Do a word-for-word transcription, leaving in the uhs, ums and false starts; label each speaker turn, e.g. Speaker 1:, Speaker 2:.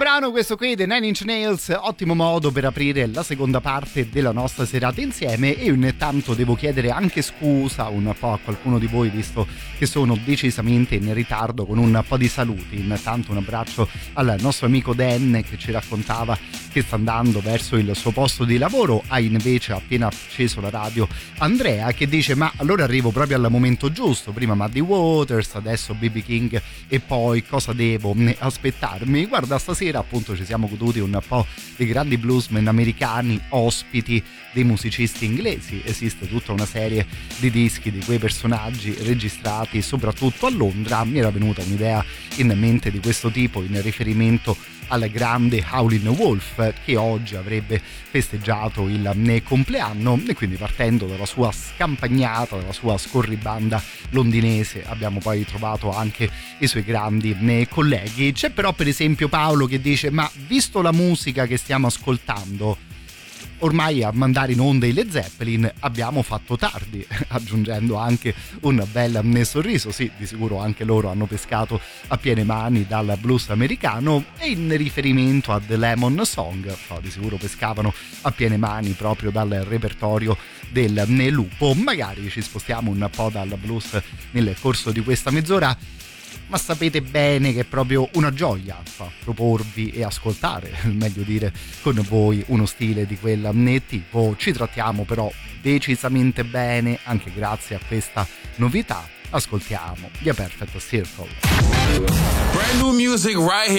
Speaker 1: brano questo qui dei Nine Inch Nails, ottimo modo per aprire la seconda parte della nostra serata insieme. E intanto devo chiedere anche scusa un po' a qualcuno di voi, visto che sono decisamente in ritardo con un po' di saluti. Intanto un abbraccio al nostro amico Dan, che ci raccontava che sta andando verso il suo posto di lavoro. Ha invece appena acceso la radio Andrea, che dice: ma allora arrivo proprio al momento giusto, prima Muddy Waters, adesso B B King e poi cosa devo aspettarmi? Guarda, stasera appunto ci siamo goduti un po' dei grandi bluesmen americani ospiti dei musicisti inglesi. Esiste tutta una serie di dischi di quei personaggi registrati soprattutto a Londra. Mi era venuta un'idea in mente di questo tipo in riferimento al grande Howlin' Wolf, che oggi avrebbe festeggiato il compleanno, e quindi partendo dalla sua scampagnata, dalla sua scorribanda londinese, abbiamo poi trovato anche i suoi grandi colleghi. C'è però per esempio Paolo che dice: ma visto la musica che stiamo ascoltando, ormai a mandare in onda i Led Zeppelin abbiamo fatto tardi, aggiungendo anche un bel sorriso. Sì, di sicuro anche loro hanno pescato a piene mani dal blues americano, e in riferimento a The Lemon Song, no, di sicuro pescavano a piene mani proprio dal repertorio del Lupo. Magari ci spostiamo un po' dal blues nel corso di questa mezz'ora, ma sapete bene che è proprio una gioia fa, proporvi e ascoltare, meglio dire, con voi uno stile di quel tipo. Ci trattiamo però decisamente bene anche grazie a questa novità. Ascoltiamo The Perfect Circle.
Speaker 2: Brand new music right